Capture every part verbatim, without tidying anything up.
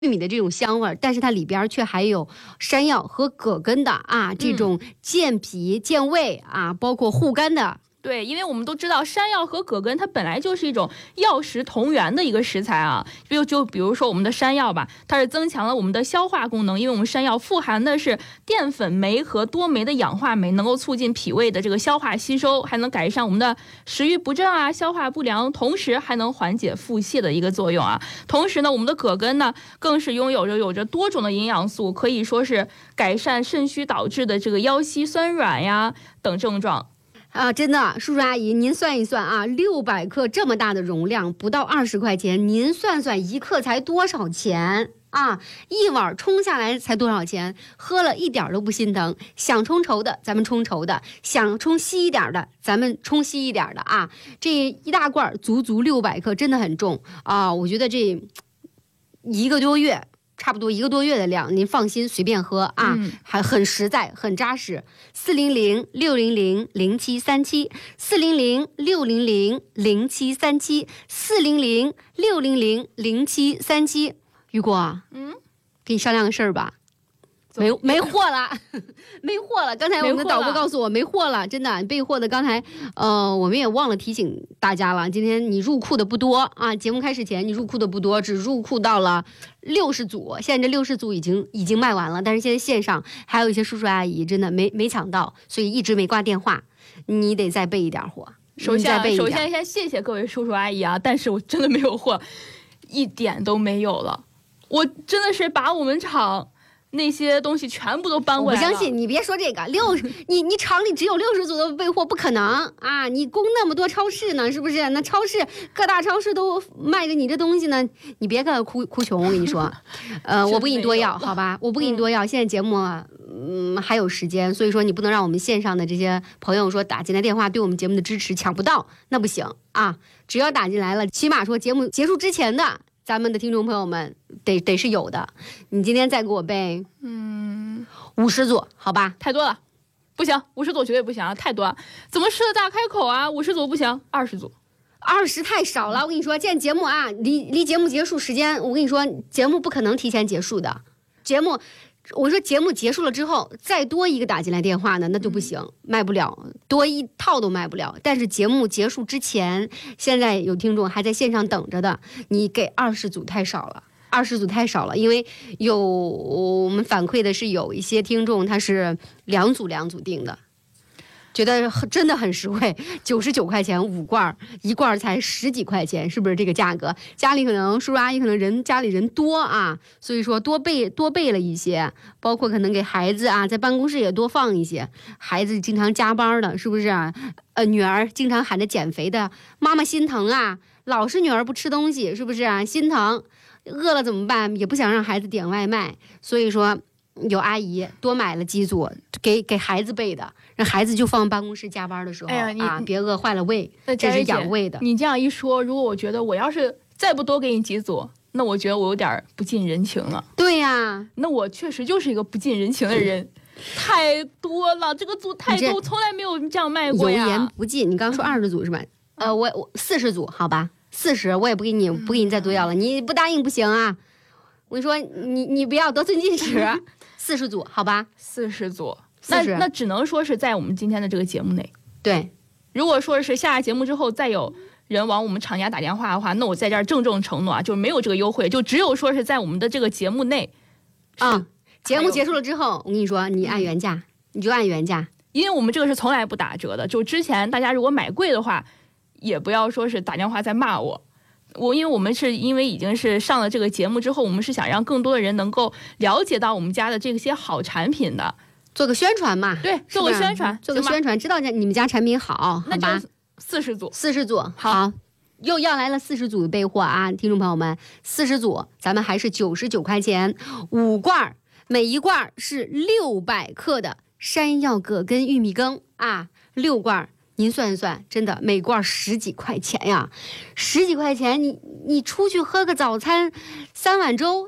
玉米的这种香味儿，但是它里边却还有山药和葛根的啊，这种健脾健胃啊，包括护肝的。 对，因为我们都知道山药和葛根它本来就是一种药食同源的一个食材啊，就就比如说我们的山药吧，它是增强了我们的消化功能，因为我们山药富含的是淀粉酶和多酶的氧化酶，能够促进脾胃的这个消化吸收，还能改善我们的食欲不振啊、消化不良，同时还能缓解腹泻的一个作用啊。同时呢，我们的葛根呢，更是拥有着有着多种的营养素，可以说是改善肾虚导致的这个腰膝酸软呀等症状。 啊，真的，叔叔阿姨，您算一算啊，六百克这么大的容量，不到二十块钱，您算算一克才多少钱啊？一碗冲下来才多少钱？喝了一点都不心疼。想冲稠的，咱们冲稠的；想冲稀一点的，咱们冲稀一点的啊。这一大罐足足六百克，真的很重啊！我觉得这一个多月。差不多一个多月的量，您放心随便喝啊，嗯、还很实在，很扎实。四零零六零零零七三七，四零零六零零零七三七，四零零六零零零七三七。雨果，嗯，给你商量个事儿吧。没没货了，没货了。刚才我们的导播告诉我没货了，真的备货的。刚才呃，我们也忘了提醒大家了。今天你入库的不多啊，节目开始前你入库的不多，只入库到了六十组。现在这六十组已经已经卖完了，但是现在线上还有一些叔叔阿姨真的没没抢到，所以一直没挂电话。你得再备一点货。 首先，首先先谢谢各位叔叔阿姨啊，但是我真的没有货，一点都没有了。我真的是把我们厂那些东西全部都搬过来了。 我不相信，你别说这个六，你你厂里只有六十组的备货，不可能啊！你供那么多超市呢，是不是？那超市各大超市都卖着你这东西呢，你别跟哭哭穷，我跟你说，呃，我不给你多要，好吧？我不给你多要。现在节目嗯还有时间，所以说你不能让我们线上的这些朋友说打进来电话对我们节目的支持抢不到，那不行啊！只要打进来了，起码说节目结束之前的。咱们的听众朋友们得得是有的，你今天再给我备，嗯，五十组，好吧？ 太多了，不行，五十组绝对不行啊，太多了，怎么狮子大开口啊？五十组不行，二十组， 二十太少了。我跟你说，现在节目啊，离离节目结束时间，我跟你说，节目不可能提前结束的，节目。我说节目结束了之后再多一个打进来电话呢，那就不行，卖不了，多一套都卖不了。但是节目结束之前，现在有听众还在线上等着的，你给二十组太少了，二十组太少了，因为有我们反馈的是有一些听众他是两组两组订的。觉得真的很实惠，九十九块钱五罐，一罐才十几块钱，是不是这个价格？家里可能叔叔阿姨可能人家里人多啊，所以说多备多备了一些，包括可能给孩子啊，在办公室也多放一些。孩子经常加班的，是不是啊？呃，女儿经常喊着减肥的，妈妈心疼啊，老是女儿不吃东西，是不是啊？心疼，饿了怎么办？也不想让孩子点外卖，所以说。有阿姨多买了几组给给孩子备的，让孩子就放办公室加班的时候、哎、呀啊，别饿坏了胃，这是养胃的。 你这样一说，如果我觉得我要是再不多给你几组，那我觉得我有点不近人情了。 对呀， 那我确实就是一个不近人情的人。太多了，这个组太多，我从来没有这样卖过呀。 油盐不进，你刚刚说二十组是吧？嗯、呃，我我四十组，好吧，四十，我也不给你不给你再多要了，你不答应不行啊！我跟你说，你你不要得寸进尺。四十组，好吧， 四十组，那那只能说是在我们今天的这个节目内。 对， 如果说是下节目之后再有人往我们厂家打电话的话，那我在这儿郑重承诺啊，就是没有这个优惠，就只有说是在我们的这个节目内。 啊，节目结束了之后，我跟你说，你按原价，嗯、你就按原价， 因为我们这个是从来不打折的。就之前大家如果买贵的话，也不要说是打电话再骂我。我因为我们是因为已经是上了这个节目之后，我们是想让更多的人能够了解到我们家的这些好产品的， 做个宣传嘛。 对，做个宣传， 做个宣传，知道你们家产品好，好吧？ 四十组， 四十组， 好， 好又要来了四十组备货啊，听众朋友们，四十组，咱们还是九十九块钱，五罐，每一罐是六百克的山药葛根玉米羹啊，六罐。您算一算，真的每罐十几块钱呀，十几块钱，你你出去喝个早餐，三碗粥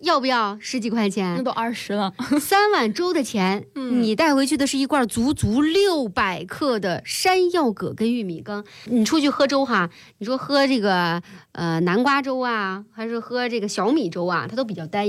要不要十几块钱？ 那都二十了。 三碗粥的钱， 嗯、 你带回去的是一罐足足六百克的山药葛跟玉米羹。你出去喝粥哈，你说喝这个呃南瓜粥啊，还是喝这个小米粥啊，它都比较单一。